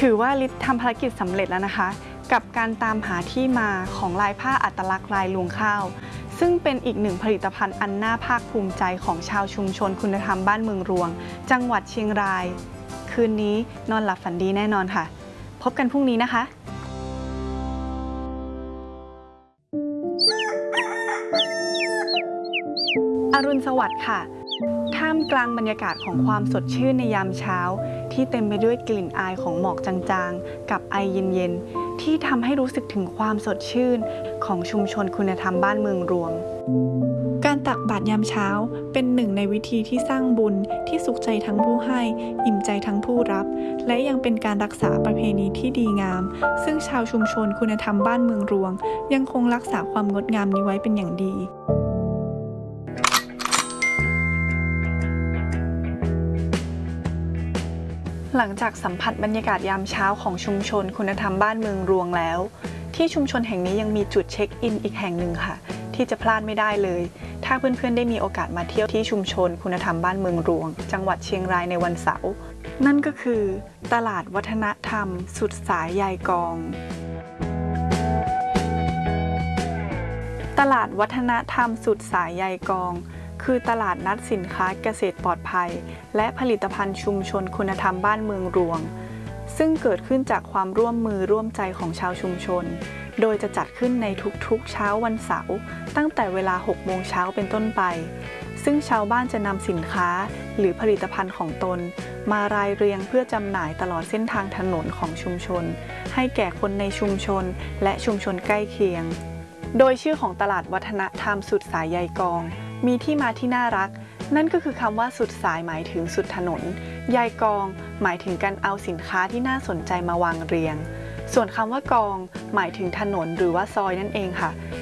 ถือว่าลิศทำภารกิจสำเร็จแล้วนะคะกับการตามหาที่มาของลายผ้าอัตลักษณ์ลายลวงข้าวซึ่งเป็นอีกหนึ่งผลิตภัณฑ์อันน่าภาคภูมิใจของชาวชุมชนคุณธรรมบ้านเมืองรวงจังหวัดเชียงรายคืนนี้นอนหลับฝันดีแน่นอนค่ะพบกันพรุ่งนี้นะคะอรุณสวัสดิ์ค่ะท่ามกลางบรรยากาศของความสดชื่นในยามเช้าที่เต็มไปด้วยกลิ่นอายของหมอกจางๆกับไอเย็นๆที่ทำให้รู้สึกถึงความสดชื่นของชุมชนคุณธรรมบ้านเมืองรวงการตักบาตรยามเช้าเป็นหนึ่งในวิธีที่สร้างบุญที่สุขใจทั้งผู้ให้อิ่มใจทั้งผู้รับและยังเป็นการรักษาประเพณีที่ดีงามซึ่งชาวชุมชนคุณธรรมบ้านเมืองรวงยังคงรักษาความงดงามนี้ไว้เป็นอย่างดีหลังจากสัมผัสบรรยากาศยามเช้าของชุมชนคุณธรรมบ้านเมืองรวงแล้วที่ชุมชนแห่งนี้ยังมีจุดเช็คอินอีกแห่งหนึ่งค่ะที่จะพลาดไม่ได้เลยถ้าเพื่อนๆได้มีโอกาสมาเที่ยวที่ชุมชนคุณธรรมบ้านเมืองรวงจังหวัดเชียงรายในวันเสาร์นั่นก็คือตลาดวัฒนธรรมสุดสายยายกองตลาดวัฒนธรรมสุดสายยายกองคือตลาดนัดสินค้าเกษตรปลอดภัยและผลิตภัณฑ์ชุมชนคุณธรรมบ้านเมืองรวงซึ่งเกิดขึ้นจากความร่วมมือร่วมใจของชาวชุมชนโดยจะจัดขึ้นในทุกๆเช้าวันเสาร์ตั้งแต่เวลา 6 โมงเช้าเป็นต้นไปซึ่งชาวบ้านจะนำสินค้าหรือผลิตภัณฑ์ของตนมารายเรียงเพื่อจำหน่ายตลอดเส้นทางถนนของชุมชนให้แก่คนในชุมชนและชุมชนใกล้เคียงโดยชื่อของตลาดวัฒนธรรมสุดสายใยกองมีที่มาที่น่ารักนั่นก็คือคำว่าสุดสายหมายถึงสุดถนนยายกองหมายถึงการเอาสินค้าที่น่าสนใจมาวางเรียงส่วนคำว่ากองหมายถึงถนนหรือว่าซอยนั่นเองค่ะ